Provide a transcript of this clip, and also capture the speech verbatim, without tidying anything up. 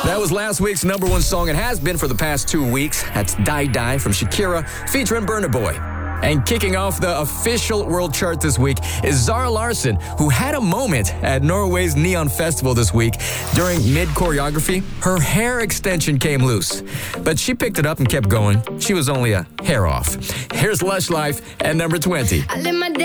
That was last week's number one song and has been for the past two weeks. That's Die Die from Shakira featuring Burna Boy. And kicking off the official world chart this week is Zara Larsson, who had a moment at Norway's Neon Festival this week. During mid-choreography, her hair extension came loose. But she picked it up and kept going. She was only a hair off. Here's Lush Life at number twenty. I live my day